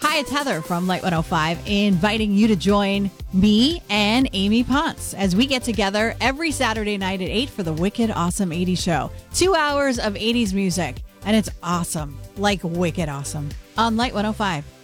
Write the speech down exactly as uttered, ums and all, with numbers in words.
Hi, it's Heather from Light one oh five, inviting you to join me and Amy Ponce as we get together every Saturday night at eight for the Wicked Awesome eighties show. Two hours of eighties music, and it's awesome, like wicked awesome, on Light one oh five.